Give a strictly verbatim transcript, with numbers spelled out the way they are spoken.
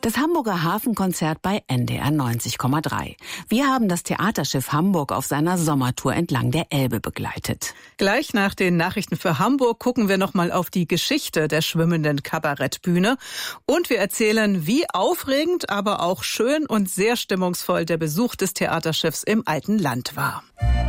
Das Hamburger Hafenkonzert bei N D R neunzig Komma drei. Wir haben das Theaterschiff Hamburg auf seiner Sommertour entlang der Elbe begleitet. Gleich nach den Nachrichten für Hamburg gucken wir nochmal auf die Geschichte der schwimmenden Kabarettbühne. Und wir erzählen, wie aufregend, aber auch schön und sehr stimmungsvoll der Besuch des Theaterschiffs im alten Land war.